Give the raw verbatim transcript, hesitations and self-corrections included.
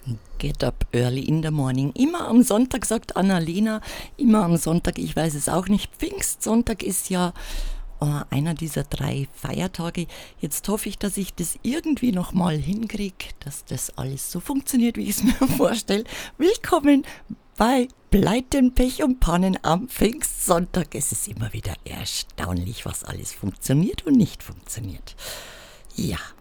Get up early in the morning. Immer am Sonntag, sagt Annalena. Immer am Sonntag, ich weiß es auch nicht. Pfingstsonntag ist ja äh, einer dieser drei Feiertage. Jetzt hoffe ich, dass ich das irgendwie nochmal hinkriege, dass das alles so funktioniert, wie ich es mir vorstelle. Willkommen bei Pleiten, Pech und Pannen am Pfingstsonntag. Es ist immer wieder erstaunlich, was alles funktioniert und nicht funktioniert. Ja.